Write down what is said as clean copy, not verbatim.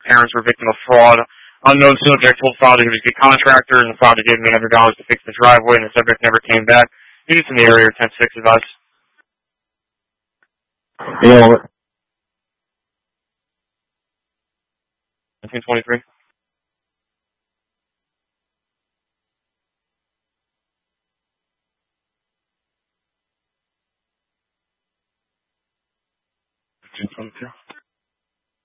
parents were a victim of fraud. Unknown subject told father he was a good contractor, and the father gave him $800 to fix the driveway, and the subject never came back. Units in the area are 10-6 advice. Yeah. 1923. Two.